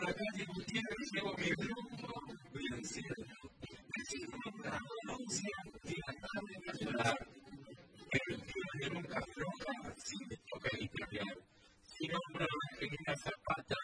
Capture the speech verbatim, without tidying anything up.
la calle Gutiérrez, llevo mi rumbo, voy al cielo. Recibo una anuncia de la tarde nacional. El tío nunca afloja, si me toca interviar. Si nombra en una zapata,